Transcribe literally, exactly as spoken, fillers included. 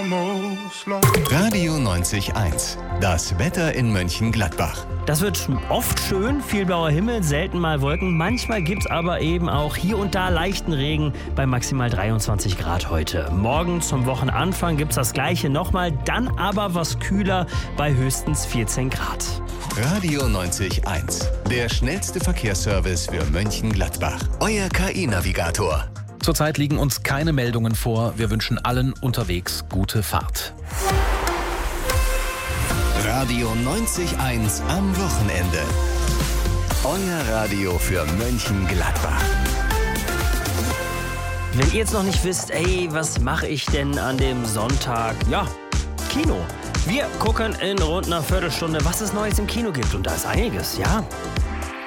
Radio neunzig eins. Das Wetter in Mönchengladbach. Das wird oft schön, viel blauer Himmel, selten mal Wolken. Manchmal gibt es aber eben auch hier und da leichten Regen bei maximal dreiundzwanzig Grad heute. Morgen zum Wochenanfang gibt es das Gleiche nochmal, dann aber was kühler bei höchstens vierzehn Grad. Radio neunzig eins. Der schnellste Verkehrsservice für Mönchengladbach. Euer K I-Navigator. Zurzeit liegen uns keine Meldungen vor. Wir wünschen allen unterwegs gute Fahrt. Radio neunzig eins am Wochenende. Euer Radio für Mönchengladbach. Wenn ihr jetzt noch nicht wisst, ey, was mache ich denn an dem Sonntag? Ja, Kino. Wir gucken in rund einer Viertelstunde, was es Neues im Kino gibt. Und da ist einiges, ja.